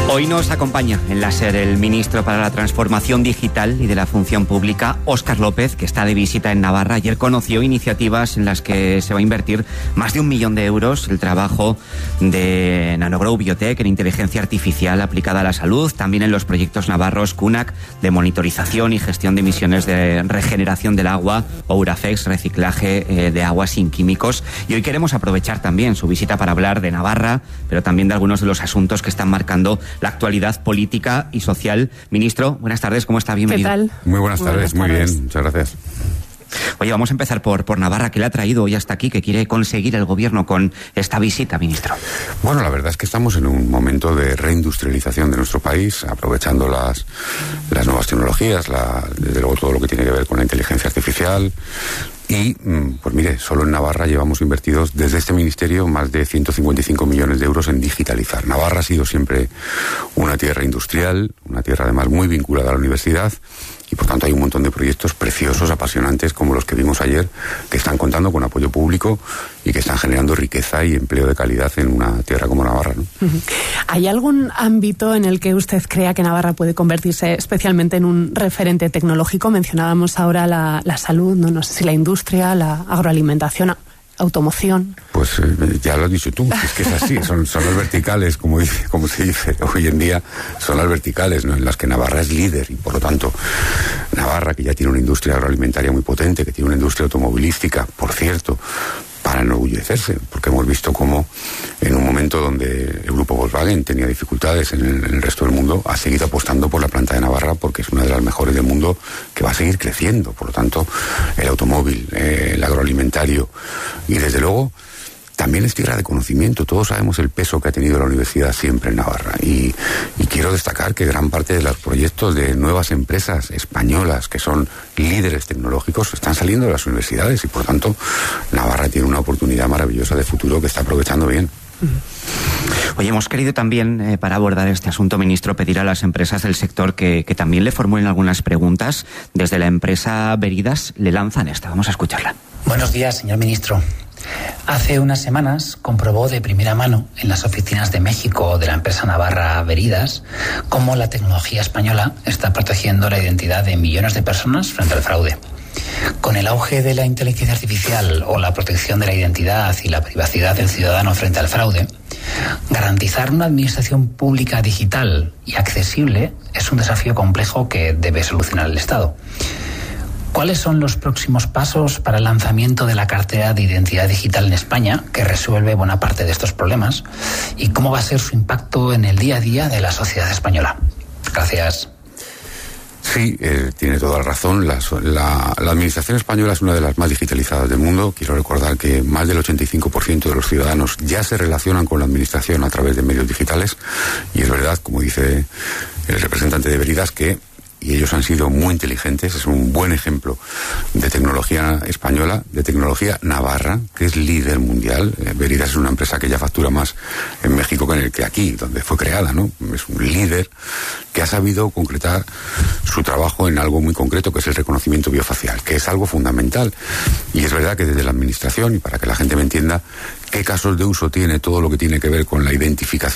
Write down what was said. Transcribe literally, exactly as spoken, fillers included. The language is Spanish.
Hoy nos acompaña en la SER el ministro para la Transformación Digital y de la Función Pública, Óscar López, que está de visita en Navarra. Ayer conoció iniciativas en las que se va a invertir más de un millón de euros, el trabajo de Nanogrow Biotech en inteligencia artificial aplicada a la salud, también en los proyectos navarros CUNAC de monitorización y gestión de emisiones de regeneración del agua, o Urafex, reciclaje eh, de agua sin químicos. Y hoy queremos aprovechar también su visita para hablar de Navarra, pero también de algunos de los asuntos que están marcando la actualidad política y social. Ministro, buenas tardes, ¿cómo está? Bienvenido. ¿Qué tal? Muy buenas tardes, muy bien, muchas gracias. Oye, vamos a empezar por, por Navarra. ¿Qué le ha traído hoy hasta aquí? ¿Qué quiere conseguir el gobierno con esta visita, ministro? Bueno, la verdad es que estamos en un momento de reindustrialización de nuestro país, aprovechando las, las nuevas tecnologías, la, desde luego todo lo que tiene que ver con la inteligencia artificial. Y, pues mire, solo en Navarra llevamos invertidos desde este ministerio más de ciento cincuenta y cinco millones de euros en digitalizar. Navarra ha sido siempre una tierra industrial, una tierra además muy vinculada a la universidad, y por tanto hay un montón de proyectos preciosos, apasionantes, como los que vimos ayer, que están contando con apoyo público y que están generando riqueza y empleo de calidad en una tierra como Navarra, ¿no? ¿Hay algún ámbito en el que usted crea que Navarra puede convertirse especialmente en un referente tecnológico? Mencionábamos ahora la, la salud, no, no sé si la industria, la agroalimentación, automoción. Pues eh, ya lo has dicho tú, es que es así, son, son las verticales, como dice, como se dice hoy en día, son las verticales, ¿no?, en las que Navarra es líder, y por lo tanto Navarra, que ya tiene una industria agroalimentaria muy potente, que tiene una industria automovilística, por cierto, para enorgullecerse, porque hemos visto cómo en un momento donde el grupo Volkswagen tenía dificultades en el, en el resto del mundo, ha seguido apostando por la planta de Navarra, porque es una de las mejores del mundo, que va a seguir creciendo. Por lo tanto, el automóvil, eh, el agroalimentario, y desde luego también es tierra de conocimiento. Todos sabemos el peso que ha tenido la universidad siempre en Navarra, y, y quiero destacar que gran parte de los proyectos de nuevas empresas españolas que son líderes tecnológicos están saliendo de las universidades, y por tanto Navarra tiene una oportunidad maravillosa de futuro que está aprovechando bien. Oye, hemos querido también, eh, para abordar este asunto, ministro, pedir a las empresas del sector que, que también le formulen algunas preguntas. Desde la empresa Veridas le lanzan esta. Vamos a escucharla. Buenos días, señor ministro. Hace unas semanas comprobó de primera mano en las oficinas de México de la empresa navarra Veridas cómo la tecnología española está protegiendo la identidad de millones de personas frente al fraude. Con el auge de la inteligencia artificial o la protección de la identidad y la privacidad del ciudadano frente al fraude, garantizar una administración pública digital y accesible es un desafío complejo que debe solucionar el Estado. ¿Cuáles son los próximos pasos para el lanzamiento de la cartera de identidad digital en España, que resuelve buena parte de estos problemas? ¿Y cómo va a ser su impacto en el día a día de la sociedad española? Gracias. Sí, eh, tiene toda la razón. La, la, la administración española es una de las más digitalizadas del mundo. Quiero recordar que más del ochenta y cinco por ciento de los ciudadanos ya se relacionan con la administración a través de medios digitales. Y es verdad, como dice el representante de Veridas, que y ellos han sido muy inteligentes. Es un buen ejemplo de tecnología española, de tecnología navarra, que es líder mundial. Eh, Veridas es una empresa que ya factura más en México que, en el, que aquí, donde fue creada, ¿no? Es un líder que ha sabido concretar su trabajo en algo muy concreto, que es el reconocimiento biofacial, que es algo fundamental. Y es verdad que desde la administración, y para que la gente me entienda, qué casos de uso tiene todo lo que tiene que ver con la identificación